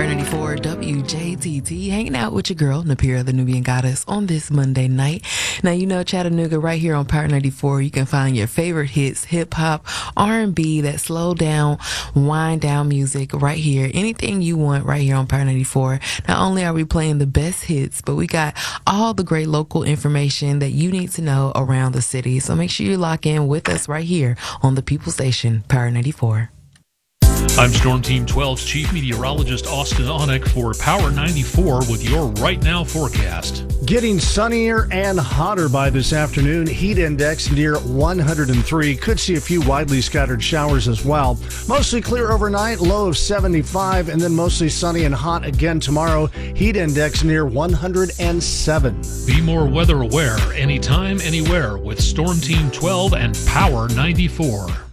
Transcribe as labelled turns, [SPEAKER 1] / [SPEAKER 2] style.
[SPEAKER 1] 94 WJTT, hanging out with your girl, Napira, the Nubian Goddess, on this Monday night. Now, you know Chattanooga, right here on Power 94, you can find your favorite hits, hip-hop, R&B, that slow down, wind down music right here. Anything you want right here on Power 94. Not only are we playing the best hits, but we got all the great local information that you need to know around the city. So make sure you lock in with us right here on the People Station, Power 94.
[SPEAKER 2] I'm Storm Team 12's Chief Meteorologist Austin Onick for Power 94 with your Right Now forecast.
[SPEAKER 3] Getting sunnier and hotter by this afternoon. Heat index near 103. Could see a few widely scattered showers as well. Mostly clear overnight, low of 75, and then mostly sunny and hot again tomorrow. Heat index near 107.
[SPEAKER 2] Be more weather aware anytime, anywhere with Storm Team 12 and Power 94.